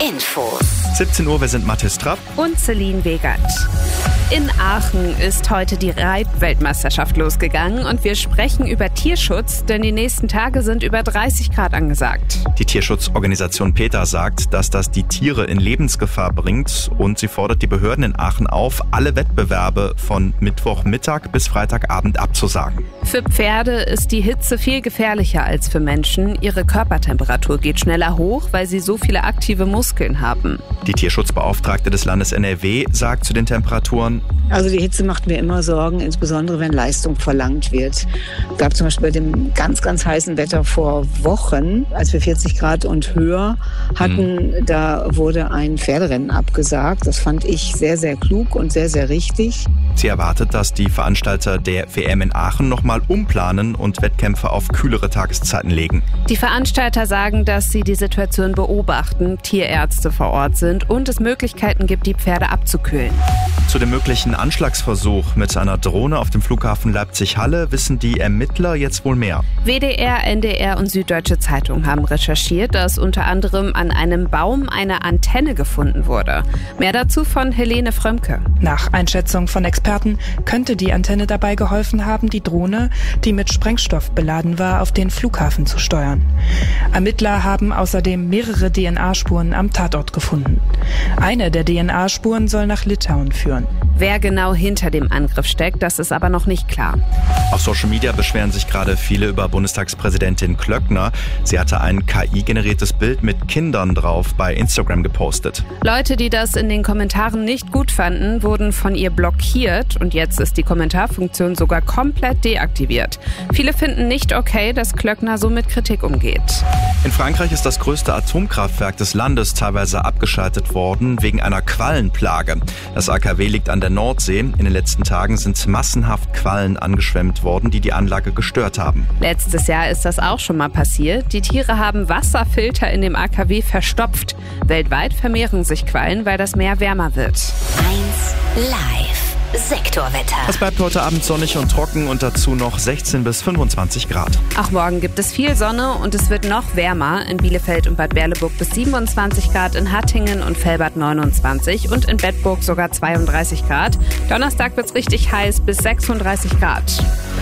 Infos. 17 Uhr, wir sind Mathis Trapp und Celine Wegert. In Aachen ist heute die Reitweltmeisterschaft losgegangen und wir sprechen über Tierschutz, denn die nächsten Tage sind über 30 Grad angesagt. Die Tierschutzorganisation PETA sagt, dass das die Tiere in Lebensgefahr bringt und sie fordert die Behörden in Aachen auf, alle Wettbewerbe von Mittwochmittag bis Freitagabend abzusagen. Für Pferde ist die Hitze viel gefährlicher als für Menschen. Ihre Körpertemperatur geht schneller hoch, weil sie so viele aktive Muskeln haben. Die Tierschutzbeauftragte des Landes NRW sagt zu den Temperaturen: Also die Hitze macht mir immer Sorgen, insbesondere wenn Leistung verlangt wird. Es gab zum Beispiel bei dem ganz, ganz heißen Wetter vor Wochen, als wir 40 Grad und höher hatten, da wurde ein Pferderennen abgesagt. Das fand ich sehr, sehr klug und sehr, sehr richtig. Sie erwartet, dass die Veranstalter der WM in Aachen nochmal umplanen und Wettkämpfe auf kühlere Tageszeiten legen. Die Veranstalter sagen, dass sie die Situation beobachten, Tierärzte vor Ort sind und es Möglichkeiten gibt, die Pferde abzukühlen. Zu dem möglichen Anschlagsversuch mit einer Drohne auf dem Flughafen Leipzig-Halle wissen die Ermittler jetzt wohl mehr. WDR, NDR und Süddeutsche Zeitung haben recherchiert, dass unter anderem an einem Baum eine Antenne gefunden wurde. Mehr dazu von Helene Frömke. Nach Einschätzung von Experten könnte die Antenne dabei geholfen haben, die Drohne, die mit Sprengstoff beladen war, auf den Flughafen zu steuern. Ermittler haben außerdem mehrere DNA-Spuren am Tatort gefunden. Eine der DNA-Spuren soll nach Litauen führen. Wer genau hinter dem Angriff steckt, das ist aber noch nicht klar. Auf Social Media beschweren sich gerade viele über Bundestagspräsidentin Klöckner. Sie hatte ein KI-generiertes Bild mit Kindern drauf bei Instagram gepostet. Leute, die das in den Kommentaren nicht gut fanden, wurden von ihr blockiert und jetzt ist die Kommentarfunktion sogar komplett deaktiviert. Viele finden nicht okay, dass Klöckner so mit Kritik umgeht. In Frankreich ist das größte Atomkraftwerk des Landes teilweise abgeschaltet worden wegen einer Quallenplage. Das AKW liegt an der Nordsee. In den letzten Tagen sind massenhaft Quallen angeschwemmt worden, die die Anlage gestört haben. Letztes Jahr ist das auch schon mal passiert. Die Tiere haben Wasserfilter in dem AKW verstopft. Weltweit vermehren sich Quallen, weil das Meer wärmer wird. 1 Live. Sektorwetter. Es bleibt heute Abend sonnig und trocken und dazu noch 16 bis 25 Grad. Auch morgen gibt es viel Sonne und es wird noch wärmer. In Bielefeld und Bad Berleburg bis 27 Grad, in Hattingen und Velbert 29 und in Bedburg sogar 32 Grad. Donnerstag wird es richtig heiß bis 36 Grad.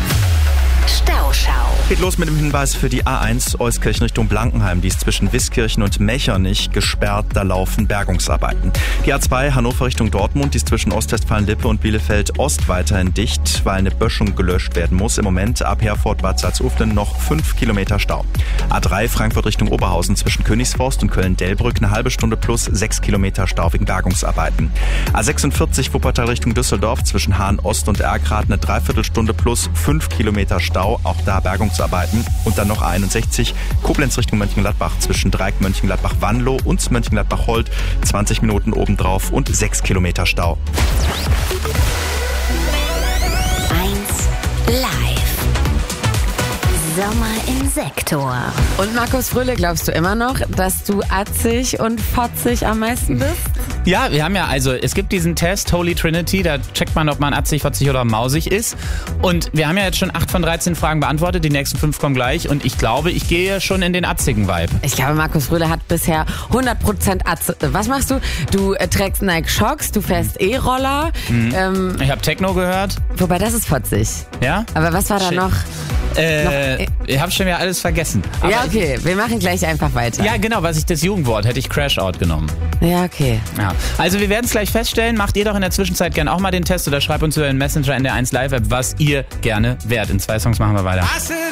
Stauschau. Geht los mit dem Hinweis für die A1 Euskirchen Richtung Blankenheim. Die ist zwischen Wiskirchen und Mechernich gesperrt. Da laufen Bergungsarbeiten. Die A2 Hannover Richtung Dortmund, die ist zwischen Ostwestfalen-Lippe und Bielefeld-Ost weiterhin dicht, weil eine Böschung gelöscht werden muss. Im Moment ab Herford-Bad Salzuflen noch 5 Kilometer Stau. A3 Frankfurt Richtung Oberhausen zwischen Königsforst und Köln-Delbrück eine halbe Stunde plus 6 Kilometer Stau wegen Bergungsarbeiten. A46 Wuppertal Richtung Düsseldorf zwischen Hahn-Ost und Erkrath eine Dreiviertelstunde plus 5 Kilometer Stau. Auch da Bergungsarbeiten. Und dann noch A61 Koblenz Richtung Mönchengladbach zwischen Dreieck Mönchengladbach-Wanlo und Mönchengladbach-Holt 20 Minuten obendrauf und 6 Kilometer Stau. 1 Live. Sommer im Sektor. Und Markus Fröhle, glaubst du immer noch, dass du atzig und fotzig am meisten bist? Ja, wir haben ja, also es gibt diesen Test Holy Trinity, da checkt man, ob man atzig, fotzig oder mausig ist. Und wir haben ja jetzt schon 8 von 13 Fragen beantwortet, die nächsten 5 kommen gleich. Und ich glaube, ich gehe schon in den atzigen Vibe. Ich glaube, Markus Fröhle hat bisher 100% Atze. Was machst du? Du trägst Nike Shocks, du fährst E-Roller. Ich habe Techno gehört. Wobei, das ist fotzig. Ja? Aber was war da noch? Ich habe schon wieder alles vergessen. Aber ja, okay, wir machen gleich einfach weiter. Ja, genau, was ich das Jugendwort, hätte ich Crash-Out genommen. Ja, okay. Ja. Also wir werden es gleich feststellen. Macht ihr doch in der Zwischenzeit gerne auch mal den Test oder schreibt uns über den Messenger in der 1 Live App, was ihr gerne wärt. In 2 Songs machen wir weiter.